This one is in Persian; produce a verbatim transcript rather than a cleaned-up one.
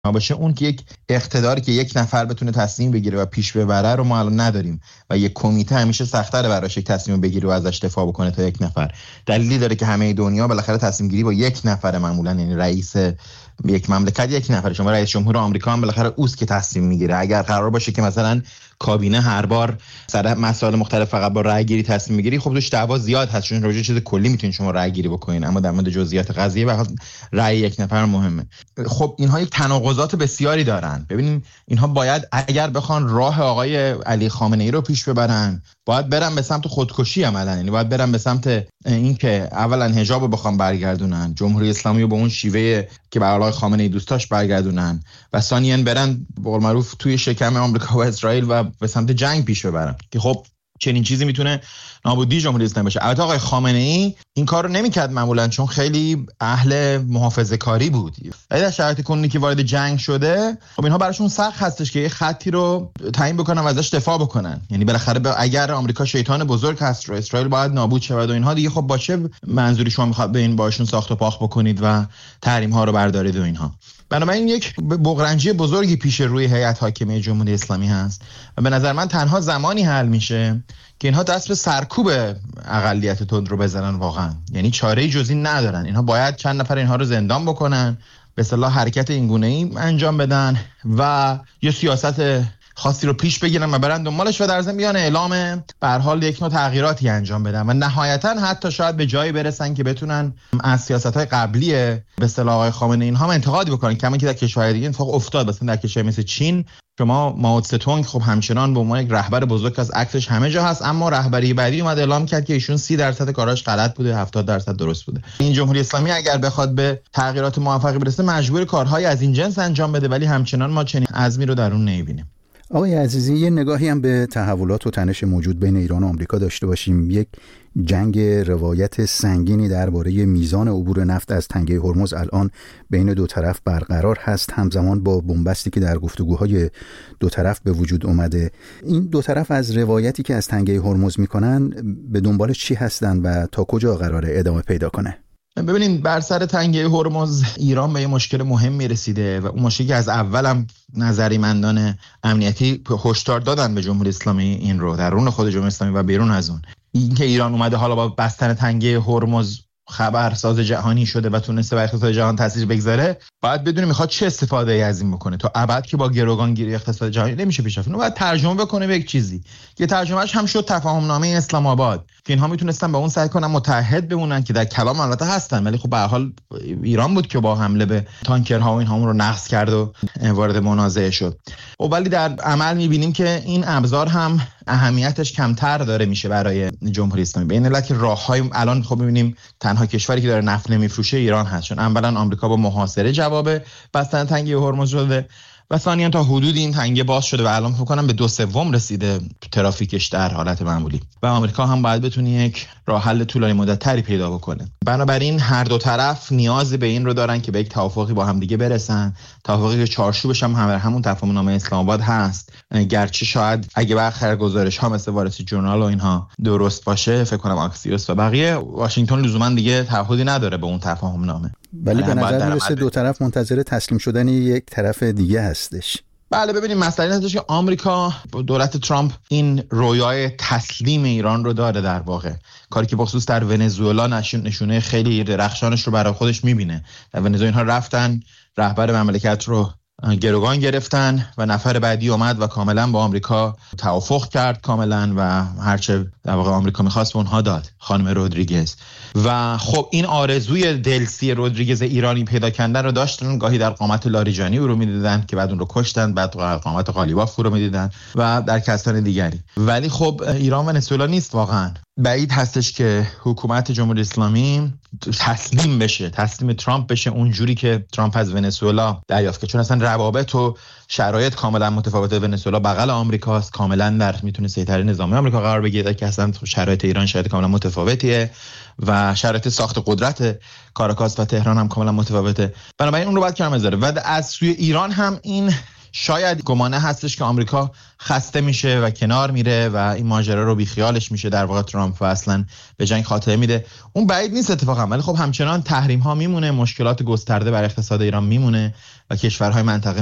باشه، اون که یک اقتداری که یک نفر بتونه تصمیم بگیره و پیش ببره رو ما الان نداریم و یک کمیته همیشه سخت‌تره براش یک تصمیم بگیره و ازش دفاع بکنه تا یک نفر. دلیلی داره که همه دنیا بالاخره تصمیم گیری با یک نفر معمولا، یعنی رئیس یک مملکت یک نفر. شما رئیس جمهور آمریکا هم بالاخره اوست که تصمیم میگیره. اگر قرار باشه که مثلا کابینه هر بار سر مسائل مختلف فقط با رأی گیری تصمیم میگیری، خب توش دعوا زیاد هست، چون راجع چیز کلی میتونین شما رأی گیری بکنین، اما در مورد جزئیات قضیه و رأی یک نفر مهمه. خب اینها یک تناقضات بسیاری دارن. ببینیم اینها باید اگر بخوان راه آقای علی خامنه ای رو پیش ببرن، باید برن به سمت خودکشی عملاً، یعنی باید برن به سمت اینکه اولا حجاب رو بخوام برگردونن، جمهوری اسلامی رو به اون شیوه که به آقای خامنه ای دوست داشت برگردونن، و ثانیاً برن به قول معروف توی شکم آمریکا و اسرائیل و به سمت جنگ پیش ببرن که خب چنین چیزی میتونه نابودی جمهوری اسلامی باشه. البته آقای خامنه ای این کارو نمیکرد معمولا، چون خیلی اهل محافظه کاری بود. ولی در شرایط کنونی که وارد جنگ شده، خب اینها براشون سخت هستش که یه خطی رو تعیین بکنن و ازش دفاع بکنن. یعنی بالاخره اگر آمریکا شیطان بزرگ هست و اسرائیل باید نابود شود و اینها دیگه، خب با چه منظوری شما میخواد به این باشون ساخت و پاخ بکنید و تحریم ها رو بردارید و اینها؟ بنابراین یک بغرنجی بزرگی پیش روی هیئت حاکمه جمهوری اسلامی هست و به نظر من تنها زمانی حل میشه که اینها دست به سرکوب اقلیت تند رو بزنن واقعا. یعنی چاره‌ای جز این ندارن. اینها باید چند نفر اینها رو زندان بکنن، به اصطلاح حرکت اینگونه‌ای انجام بدن و یه سیاست خاصی رو پیش بگیرن و برن دنبالش و در ضمن بیان اعلام به هر حال یک نوع تغییراتی انجام بدن و نهایتا حتی شاید به جایی برسن که بتونن از سیاست‌های قبلی به اصطلاح آقای خامنه ای اینها انتقادی بکنن، کما که در کشورهای دیگه اتفاق افتاد. مثلا در کشور مثل چین شما مائو تسه خب همچنان به عنوان یک رهبر بزرگ از عکسش همه جا هست، اما رهبری بعدی اومد اعلام کرد که ایشون سی درصد کاراش غلط بوده، هفتاد درصد درست بوده. این جمهوری اسلامی اگر بخواد به تغییرات موفقی برسه مجبور کارهای از این جنس انجام بده، ولی همچنان ما چنین عزمی رو در اون نمی‌بینیم. آقای عزیزی، یه نگاهی هم به تحولات و تنش موجود بین ایران و آمریکا داشته باشیم. یک جنگ روایت سنگینی درباره میزان عبور نفت از تنگه هرمز الان بین دو طرف برقرار هست، همزمان با بنبستی که در گفتگوهای دو طرف به وجود اومده. این دو طرف از روایتی که از تنگه هرمز میکنن به دنبال چی هستن و تا کجا قراره ادامه پیدا کنه؟ ببینید، بر سر تنگه هرمز ایران به یه مشکل مهمی رسیده و اون مشکلی که از اول هم نظریمندان امنیتی هشدار دادن به جمهوری اسلامی این رو، درون خود جمهوری اسلامی و بیرون از اون، این که ایران اومده حالا با بستن تنگه هرمز خبرساز جهانی شده و تونسته بر اقتصاد جهان تاثیر بگذاره، باید بدونه میخواد چه استفاده ای از این بکنه. تا ابد که با گروگانگیری اقتصاد جهانی نمیشه پیش رفت. اون باید ترجمه بکنه به یک چیزی که ترجمهش هم شد تفاهم نامه اسلام آباد، که اینها میتونستن با اون سعی کنن متحد بمونن، که در کلام البته هستن، ولی خب به هر حال ایران بود که با حمله به تانکرها و اینها رو نقض کرد و وارد منازعه شد. و ولی در عمل میبینیم که این ابزار هم اهمیتش کمتر داره میشه برای جمهوری اسلامی. به این علت که راههای الان خب میبینیم تنها کشوری که داره نفت نمیفروشه ایران هست، چون اولا آمریکا با محاصره جواب بستن تنگه هرمز شده و ثانیاً تا حدود این تنگه باز شده و الان فکر کنم به دو سوم رسیده ترافیکش در حالت معمولی و آمریکا هم باید بتونه یک راه حل طولانی مدت تری پیدا بکنه. بنابراین هر دو طرف نیاز به این رو دارن که به یک توافقی با هم دیگه برسن، توافقی که چارچوبش هم همون تفاهم نامه اسلام آباد هست، گرچه شاید اگه برخلاف گزارش ها مثل وارسی جورنال و اینها درست باشه، فکر کنم آکسیوس و بقیه واشنگتن لزوما دیگه تعهدی نداره به اون تفاهم نامه، ولی به نظر میرسه دو طرف منتظر تسلیم شدن یک طرف دیگه هستش. بله، ببینیم مسئله هستش که آمریکا، دولت ترامپ این رویای تسلیم ایران رو داره، در واقع کاری که بخصوص در ونزوئلا نشونه خیلی درخشانش رو برای خودش میبینه. در ونزوئلا اینها رفتن رهبر مملکت رو گروگان گرفتن و نفر بعدی اومد و کاملا با آمریکا توافق کرد کاملا و هرچه در واقع آمریکا می‌خواست به اونها داد، خانم رودریگز. و خب این آرزوی دلسی رودریگز ایرانی پیدا کردن رو داشتن، گاهی در قامت لاریجانی او رو می‌دیدن که بعد اون رو کشتن، بعد قامت قالیباف رو می‌دیدن و در کسان دیگری. ولی خب ایران ونزوئلا نیست واقعا. بعید هستش که حکومت جمهوری اسلامی تسلیم بشه، تسلیم ترامپ بشه اونجوری که ترامپ از ونزوئلا دریافت کرد، چون اصلا روابط و شرایط کاملا متفاوته. ونزوئلا بغل آمریکاست، کاملا در میتونه سیطره نظامی آمریکا قرار بگیره، که اصلا شرایط ایران شرایط کاملا متفاوتیه و شرایط ساخت قدرت کاراکاس و تهران هم کاملا متفاوته. بنابراین اون رو باید کنار بذاره. و از سوی ایران هم این شاید گمانه هستش که آمریکا خسته میشه و کنار میره و این ماجرا رو بیخیالش میشه، در واقع ترامپ و اصلا به جنگ خاتمه میده. اون بعید نیست اتفاقا، ولی خب همچنان تحریم ها میمونه، مشکلات گسترده بر اقتصاد ایران میمونه و کشورهای منطقه